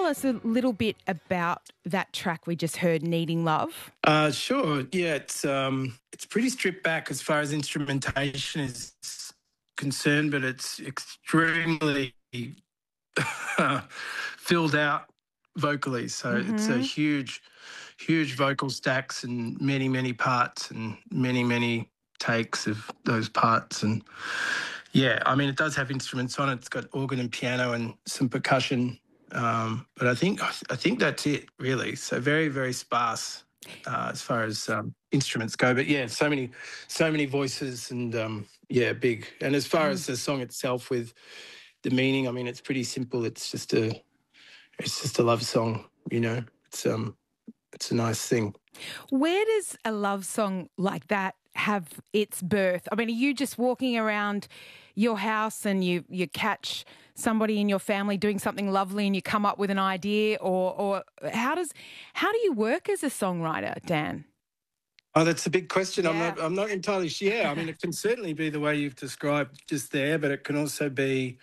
tell us a little bit about that track we just heard, Needing Love? Sure. Yeah, it's pretty stripped back as far as instrumentation is concerned, but it's extremely filled out vocally. So it's a huge vocal stacks and many parts and many takes of those parts. And yeah, I mean, it does have instruments on it. It's got organ and piano and some percussion. But I think that's it, really. So very sparse as far as instruments go. But yeah, so many voices and big. And as far as the song itself, with the meaning, I mean, it's pretty simple. It's just a love song. You know, it's a nice thing. Where does a love song like that have its birth? I mean, are you just walking around your house and you catch somebody in your family doing something lovely and you come up with an idea, or how do you work as a songwriter, Dan? Oh, that's a big question. Yeah. I'm not entirely sure. Yeah, I mean, it can certainly be the way you've described just there, but it can also be,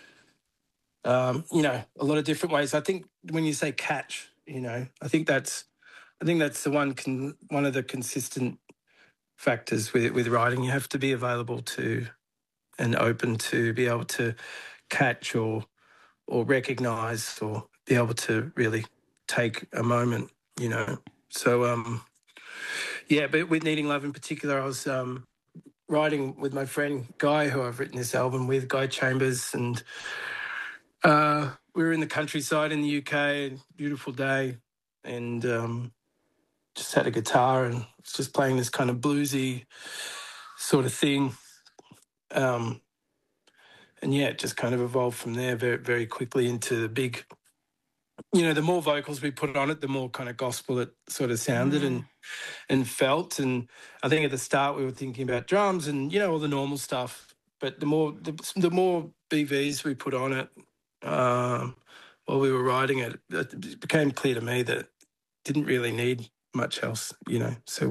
a lot of different ways. I think when you say catch, I think that's the one of the consistent factors with writing. You have to be available to and open to be able to catch or recognise or be able to really take a moment, So, but with Needing Love in particular, I was writing with my friend Guy, who I've written this album with, Guy Chambers, and we were in the countryside in the UK, beautiful day, and just had a guitar and was just playing this kind of bluesy sort of thing. And yeah, it just kind of evolved from there very, very quickly into the big, the more vocals we put on it, the more kind of gospel it sort of sounded and felt. And I think at the start we were thinking about drums and, all the normal stuff. But the more BVs we put on it while we were writing it, it became clear to me that it didn't really need much else, So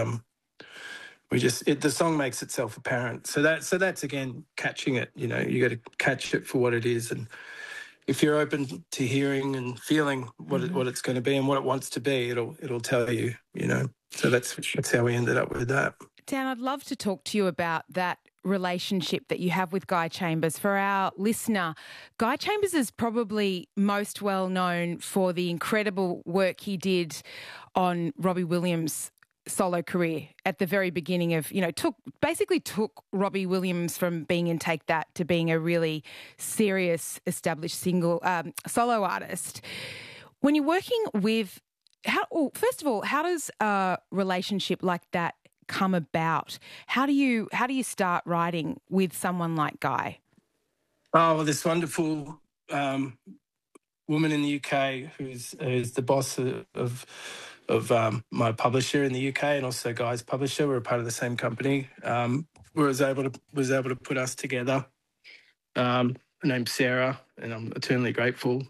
the song makes itself apparent. So that's again catching it. You got to catch it for what it is, and if you're open to hearing and feeling what it's going to be and what it wants to be, it'll tell you. So that's how we ended up with that. Dan, I'd love to talk to you about that relationship that you have with Guy Chambers. For our listener, Guy Chambers is probably most well known for the incredible work he did on Robbie Williams' solo career at the very beginning of, took Robbie Williams from being in Take That to being a really serious, established solo artist. When you're working with, first of all, how does a relationship like that come about? How do you start writing with someone like Guy? Oh, well, this wonderful woman in the UK who's the boss of my publisher in the UK and also Guy's publisher. We're a part of the same company. Was able to put us together. Her name's Sarah, and I'm eternally grateful.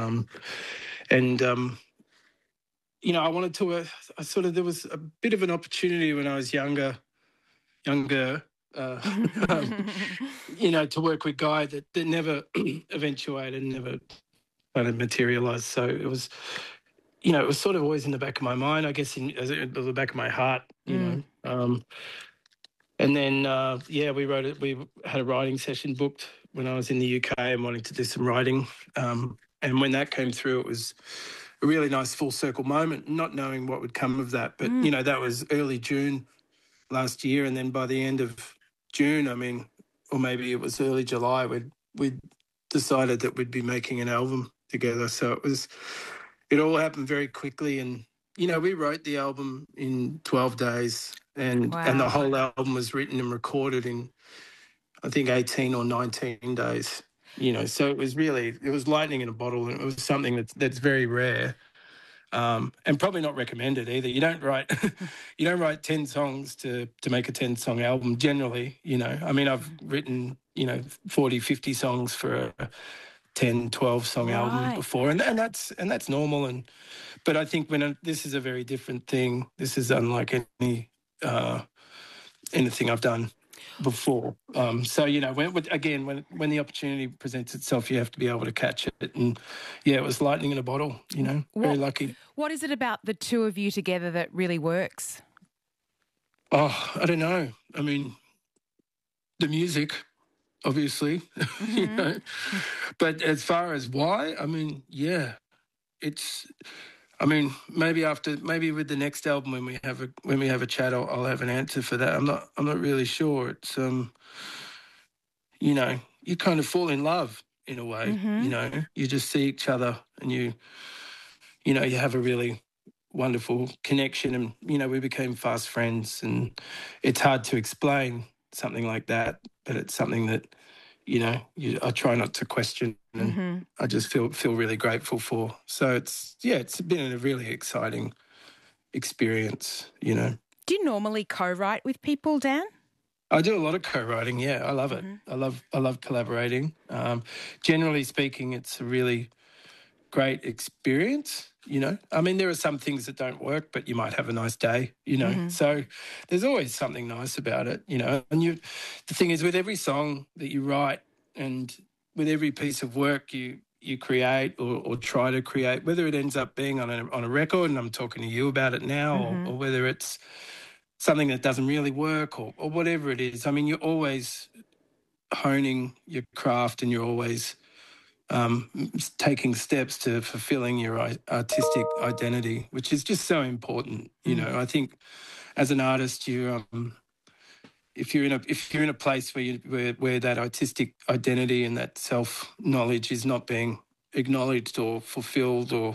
I wanted to. There was a bit of an opportunity when I was younger, to work with Guy that never eventuated, never kind of materialised. So it was. It was sort of always in the back of my mind, I guess, in the back of my heart, And then, we wrote it. We had a writing session booked when I was in the UK and wanting to do some writing. And when that came through, it was a really nice full circle moment, not knowing what would come of that. But, that was early June last year. And then by the end of June, or maybe it was early July, we'd decided that we'd be making an album together. So it all happened very quickly, and we wrote the album in 12 days, and the whole album was written and recorded in, I think, 18 or 19 days. So it was lightning in a bottle, and it was something that's very rare, and probably not recommended either. You don't write 10 songs to make a 10-song album generally. I've written 40, 50 songs for a 10, 12-song album before, and that's normal. But I think this is a very different thing. This is unlike anything I've done. before. So, when the opportunity presents itself, you have to be able to catch it. And, it was lightning in a bottle, very lucky. What is it about the two of you together that really works? Oh, I don't know. I mean, the music, obviously, But as far as why, I mean, maybe with the next album when we have a chat, I'll have an answer for that. I'm not really sure. It's you kind of fall in love in a way. You just see each other and you have a really wonderful connection, and we became fast friends, and it's hard to explain something like that, but it's something that I try not to question, and I just feel really grateful for. So it's been a really exciting experience. Do you normally co-write with people, Dan? I do a lot of co-writing. Yeah, I love it. I love collaborating. Generally speaking, it's a really great experience. I mean, there are some things that don't work, but you might have a nice day. So there's always something nice about it. And the thing is, with every song that you write and with every piece of work you create or try to create, whether it ends up being on a record, and I'm talking to you about it now, or whether it's something that doesn't really work or whatever it is. I mean, you're always honing your craft, and you're always taking steps to fulfilling your artistic identity, which is just so important. I think as an artist, if you're in a place where that artistic identity and that self-knowledge is not being acknowledged or fulfilled or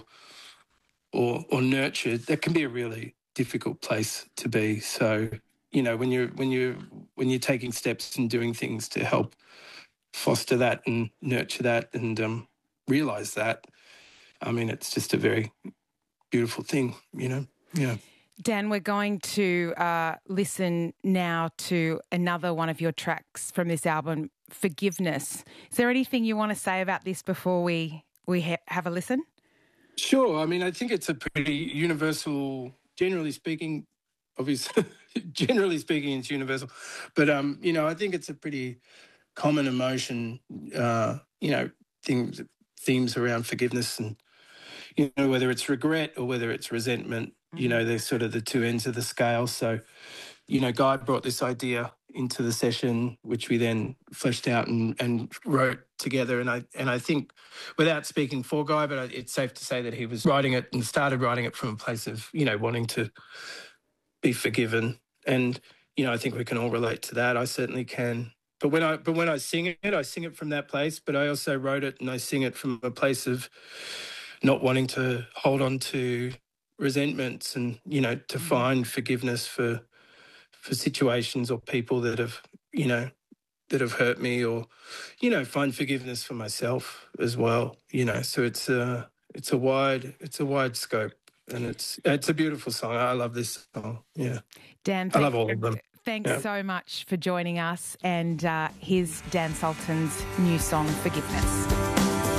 nurtured, that can be a really difficult place to be. So, when you're taking steps and doing things to help foster that and nurture that and realize that, I mean, it's just a very beautiful thing, Yeah. Dan, we're going to listen now to another one of your tracks from this album, Forgiveness. Is there anything you want to say about this before we have a listen? Sure. I mean, I think it's a pretty universal, generally speaking, obviously, generally speaking, it's universal. But, I think it's a pretty common emotion, themes around forgiveness and, whether it's regret or whether it's resentment, they're sort of the two ends of the scale. So, Guy brought this idea into the session, which we then fleshed out and wrote together. And I think, without speaking for Guy, but it's safe to say that he was writing it and started writing it from a place of, wanting to be forgiven. And, I think we can all relate to that. I certainly can. But when I sing it from that place. But I also wrote it and I sing it from a place of not wanting to hold on to resentments and, to find forgiveness for situations or people that have hurt me, or, find forgiveness for myself as well. So it's a wide scope, and it's a beautiful song. I love this song. Yeah. Dan, I love all of them. Thanks so much for joining us. And here's Dan Sultan's new song, Forgiveness.